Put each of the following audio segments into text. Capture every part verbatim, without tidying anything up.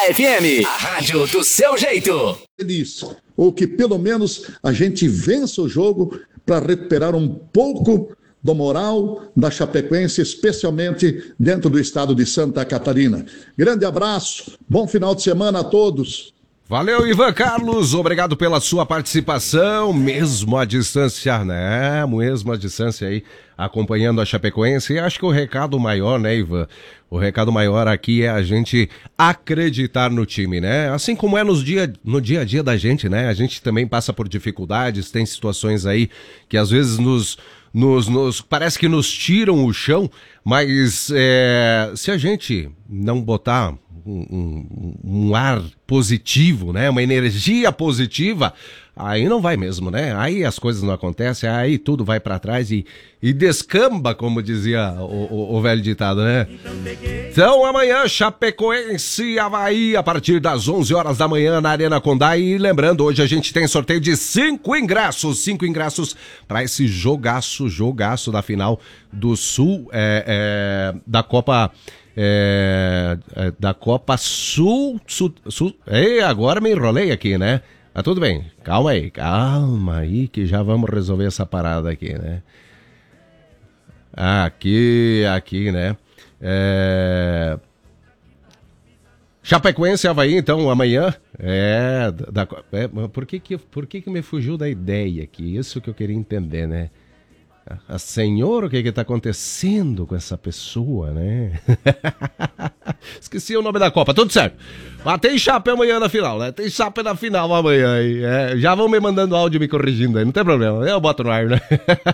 F M, a rádio do seu jeito. Feliz, ou que pelo menos a gente vença o jogo para recuperar um pouco do moral da Chapecoense, especialmente dentro do estado de Santa Catarina. Grande abraço, bom final de semana a todos. Valeu, Ivan Carlos, obrigado pela sua participação, mesmo à distância, né, mesmo à distância aí, acompanhando a Chapecoense. E acho que o recado maior, né, Ivan, o recado maior aqui é a gente acreditar no time, né, assim como é nos dia, no dia a dia da gente, né, a gente também passa por dificuldades, tem situações aí que às vezes nos... Nos, nos, parece que nos tiram o chão, mas é, se a gente não botar um, um, um ar positivo, né, uma energia positiva, aí não vai mesmo, né? Aí as coisas não acontecem, aí tudo vai pra trás e, e descamba, como dizia o, o, o velho ditado, né? Então amanhã, Chapecoense e Avaí, a partir das onze horas da manhã na Arena Condá. E lembrando, hoje a gente tem sorteio de cinco ingressos, cinco ingressos para esse jogaço, jogaço da final do Sul, é, é, da Copa... É, é, da Copa Sul, Sul, Sul. Ei, agora me enrolei aqui, né? Ah, tudo bem, calma aí, calma aí que já vamos resolver essa parada aqui, né? Aqui, aqui, né? É... Chapecoense e Avaí, então, amanhã. É, da, é por, que, que, por que que me fugiu da ideia aqui? Isso que eu queria entender, né? A senhora, o que que tá acontecendo com essa pessoa, né? Esqueci o nome da Copa, tudo certo. Mas tem Chape amanhã na final, né? Tem Chape na final amanhã aí. É, já vão me mandando áudio me corrigindo aí, não tem problema. Eu boto no ar, né?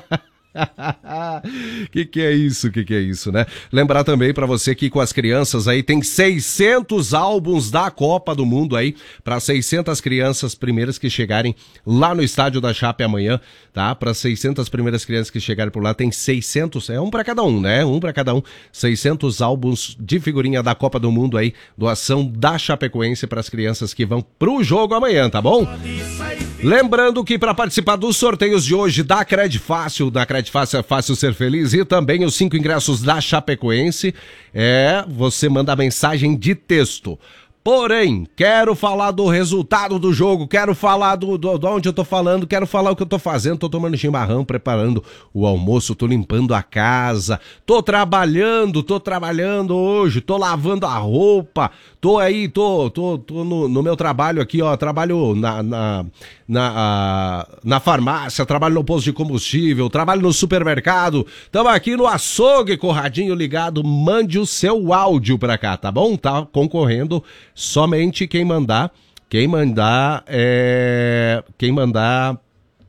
Que que é isso, que que é isso, né? Lembrar também pra você que com as crianças aí tem seiscentos álbuns da Copa do Mundo aí, pra seiscentas crianças primeiras que chegarem lá no estádio da Chape amanhã, tá? Pra seiscentas primeiras crianças que chegarem por lá tem seiscentos, é um pra cada um, né? Um pra cada um, seiscentos álbuns de figurinha da Copa do Mundo aí, doação da Chapecoense pras crianças que vão pro jogo amanhã, tá bom? Lembrando que para participar dos sorteios de hoje da Cred Fácil, da Cred Fácil é fácil ser feliz, e também os cinco ingressos da Chapecoense, é, você manda mensagem de texto. Porém, quero falar do resultado do jogo, quero falar do, do, do onde eu tô falando, quero falar o que eu tô fazendo, tô tomando chimarrão, preparando o almoço, tô limpando a casa, tô trabalhando, tô trabalhando hoje, tô lavando a roupa, tô aí, tô, tô, tô no, no meu trabalho aqui, ó, trabalho na, na, na, a, na farmácia, trabalho no posto de combustível, trabalho no supermercado, tamo aqui no açougue, Corradinho ligado, mande o seu áudio pra cá, tá bom? Tá concorrendo somente quem mandar, quem mandar, é, quem mandar,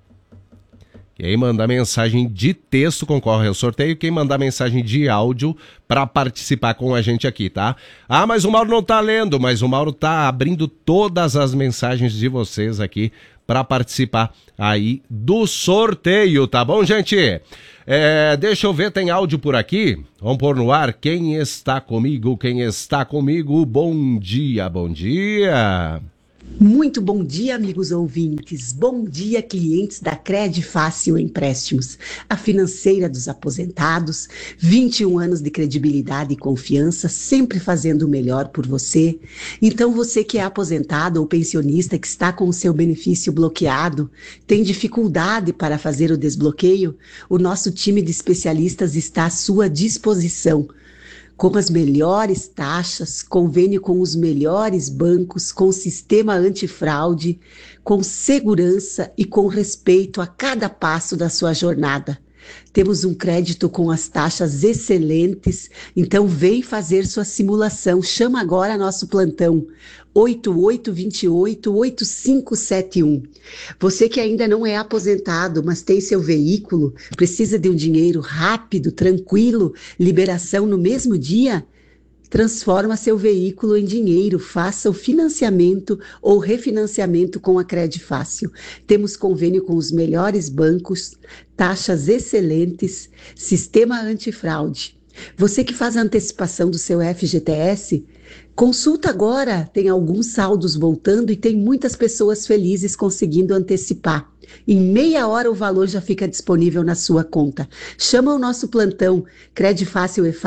quem mandar mensagem de texto concorre ao sorteio, quem mandar mensagem de áudio para participar com a gente aqui, tá? Ah, mas o Mauro não tá lendo, mas o Mauro tá abrindo todas as mensagens de vocês aqui para participar aí do sorteio, tá bom, gente? É, deixa eu ver, tem áudio por aqui? Vamos pôr no ar. Quem está comigo? Quem está comigo? Bom dia, bom dia. Muito bom dia, amigos ouvintes. Bom dia, clientes da Cred Fácil Empréstimos, a financeira dos aposentados. vinte e um anos de credibilidade e confiança, sempre fazendo o melhor por você. Então, você que é aposentado ou pensionista que está com o seu benefício bloqueado, tem dificuldade para fazer o desbloqueio, o nosso time de especialistas está à sua disposição. Com as melhores taxas, convênio com os melhores bancos, com sistema antifraude, com segurança e com respeito a cada passo da sua jornada. Temos um crédito com as taxas excelentes, então vem fazer sua simulação. Chama agora nosso plantão oito oito dois oito, oito cinco sete um. Você que ainda não é aposentado, mas tem seu veículo, precisa de um dinheiro rápido, tranquilo, liberação no mesmo dia? Transforma seu veículo em dinheiro, faça o financiamento ou refinanciamento com a Cred Fácil. Temos convênio com os melhores bancos, taxas excelentes, sistema antifraude. Você que faz a antecipação do seu F G T S, consulta agora, tem alguns saldos voltando e tem muitas pessoas felizes conseguindo antecipar. Em meia hora o valor já fica disponível na sua conta. Chama o nosso plantão, Cred Fácil é